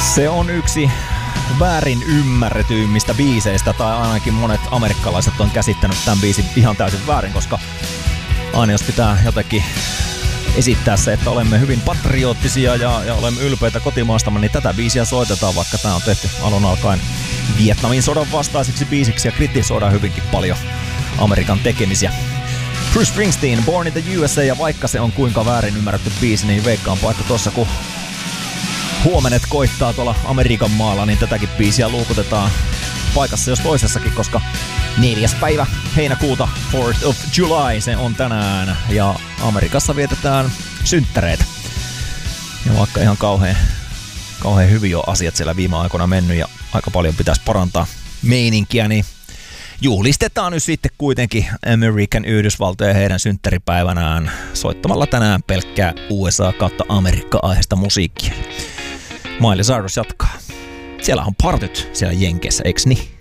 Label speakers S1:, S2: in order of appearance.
S1: Se on yksi väärin ymmärretyimmistä biiseistä, tai ainakin monet amerikkalaiset on käsittänyt tämän biisin ihan täysin väärin, koska aina jos pitää jotenkin esittää se, että olemme hyvin patriottisia ja olemme ylpeitä kotimaastamme, niin tätä biisiä soitetaan, vaikka tämä on tehty alun alkaen Vietnamin sodan vastaiseksi biisiksi ja kritisoidaan hyvinkin paljon Amerikan tekemisiä. Bruce Springsteen, Born in the USA, ja vaikka se on kuinka väärin ymmärretty biisi, niin veikkaanpa, että tossa kun huomenet koittaa tuolla Amerikan maalla, niin tätäkin biisiä luukutetaan paikassa jos toisessakin, koska 4. päivä heinäkuuta, 4th of July, se on tänään, ja Amerikassa vietetään synttäreitä. Ja vaikka ihan kauhean hyvin on asiat siellä viime aikoina mennyt ja aika paljon pitäisi parantaa meininkiä, niin juhlistetaan nyt sitten kuitenkin American Yhdysvaltoja heidän synttäripäivänään soittamalla tänään pelkkää USA kautta Amerikka-aiheista musiikkia. Miley Cyrus jatkaa. Siellä on partyt siellä Jenkeissä, eiks niin?